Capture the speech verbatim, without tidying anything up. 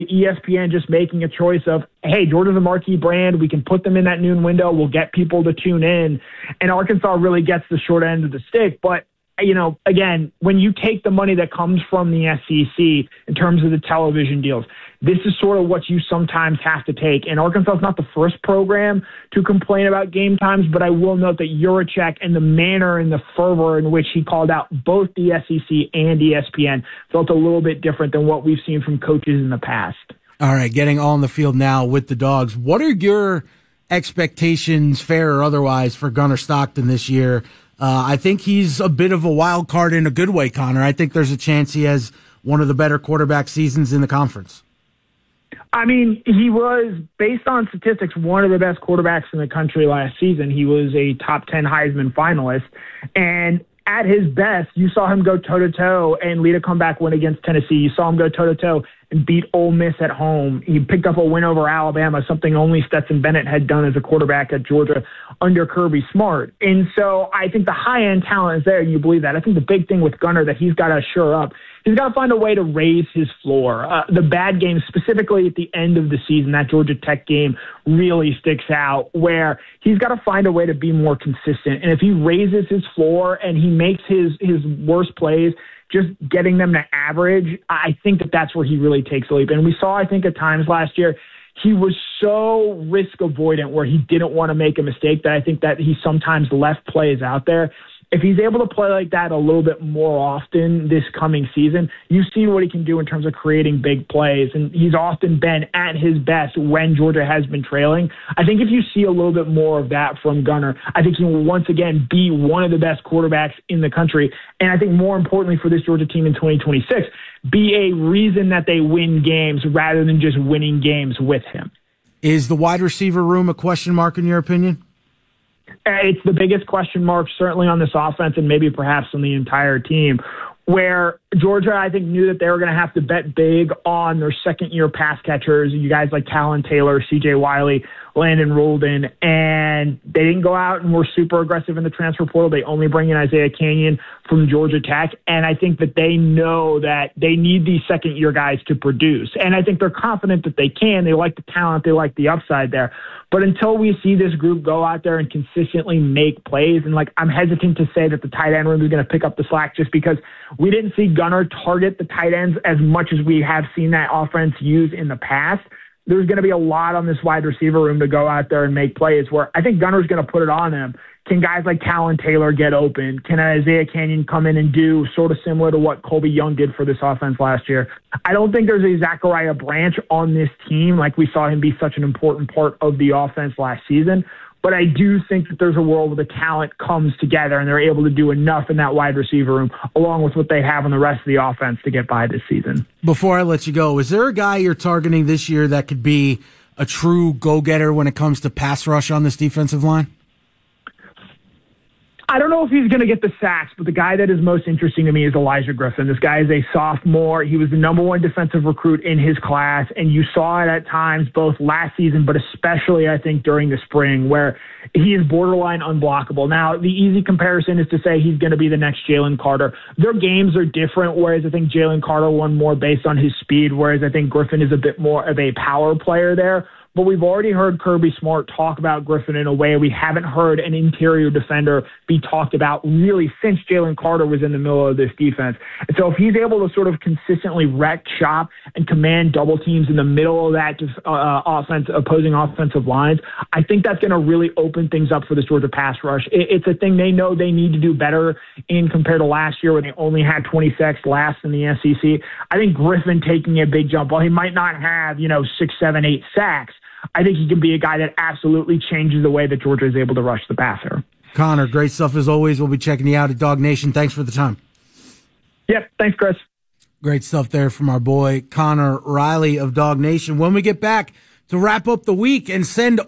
E S P N just making a choice of, hey, Georgia's a marquee brand. We can put them in that noon window. We'll get people to tune in. And Arkansas really gets the short end of the stick. But, you know, again, when you take the money that comes from the S E C in terms of the television deals, this is sort of what you sometimes have to take. And Arkansas is not the first program to complain about game times, but I will note that Yurachek and the manner and the fervor in which he called out both the S E C and E S P N felt a little bit different than what we've seen from coaches in the past. All right, getting on the field now with the Dogs. What are your expectations, fair or otherwise, for Gunnar Stockton this year? Uh, I think he's a bit of a wild card in a good way, Connor. I think there's a chance he has one of the better quarterback seasons in the conference. I mean, he was, based on statistics, one of the best quarterbacks in the country last season. He was a top ten Heisman finalist. And at his best, you saw him go toe-to-toe and lead a comeback win against Tennessee. You saw him go toe-to-toe and beat Ole Miss at home. He picked up a win over Alabama, something only Stetson Bennett had done as a quarterback at Georgia under Kirby Smart. And so I think the high-end talent is there, and you believe that. I think the big thing with Gunnar that he's got to shore up, he's got to find a way to raise his floor. Uh, the bad games, specifically at the end of the season, that Georgia Tech game really sticks out, where he's got to find a way to be more consistent. And if he raises his floor and he makes his, his worst plays just getting them to average, I think that that's where he really takes a leap. And we saw, I think, at times last year, he was so risk avoidant where he didn't want to make a mistake that I think that he sometimes left plays out there. If he's able to play like that a little bit more often this coming season, you see what he can do in terms of creating big plays. And he's often been at his best when Georgia has been trailing. I think if you see a little bit more of that from Gunnar, I think he will once again be one of the best quarterbacks in the country. And I think more importantly for this Georgia team in twenty twenty-six, be a reason that they win games rather than just winning games with him. Is the wide receiver room a question mark in your opinion? It's the biggest question mark, certainly on this offense and maybe perhaps on the entire team, where Georgia, I think, knew that they were going to have to bet big on their second-year pass catchers, you guys like Talon Taylor, C J Wiley, Landon Roldan, and they didn't go out and were super aggressive in the transfer portal. They only bring in Isaiah Canyon from Georgia Tech, and I think that they know that they need these second-year guys to produce, and I think they're confident that they can. They like the talent. They like the upside there. But until we see this group go out there and consistently make plays, and like I'm hesitant to say that the tight end room is going to pick up the slack just because we didn't see Gunnar target the tight ends as much as we have seen that offense use in the past. There's going to be a lot on this wide receiver room to go out there and make plays where I think Gunnar's going to put it on them. Can guys like Talon Taylor get open? Can Isaiah Canyon come in and do sort of similar to what Colby Young did for this offense last year? I don't think there's a Zachariah Branch on this team like we saw him be such an important part of the offense last season. But I do think that there's a world where the talent comes together and they're able to do enough in that wide receiver room, along with what they have in the rest of the offense to get by this season. Before I let you go, is there a guy you're targeting this year that could be a true go-getter when it comes to pass rush on this defensive line? I don't know if he's going to get the sacks, but the guy that is most interesting to me is Elijah Griffin. This guy is a sophomore. He was the number one defensive recruit in his class, and you saw it at times both last season, but especially, I think, during the spring, where he is borderline unblockable. Now, the easy comparison is to say he's going to be the next Jalen Carter. Their games are different, whereas I think Jalen Carter won more based on his speed, whereas I think Griffin is a bit more of a power player there. But we've already heard Kirby Smart talk about Griffin in a way we haven't heard an interior defender be talked about really since Jalen Carter was in the middle of this defense. And so if he's able to sort of consistently wreck shop and command double teams in the middle of that uh, offense, opposing offensive lines, I think that's going to really open things up for this Georgia pass rush. It, it's a thing they know they need to do better in compared to last year when they only had twenty sacks last in the S E C. I think Griffin taking a big jump, while he might not have, you know, six, seven, eight sacks, I think he can be a guy that absolutely changes the way that Georgia is able to rush the passer. Connor, great stuff as always. We'll be checking you out at Dog Nation. Thanks for the time. Yep, thanks, Chris. Great stuff there from our boy Connor Riley of Dog Nation. When we get back to wrap up the week and send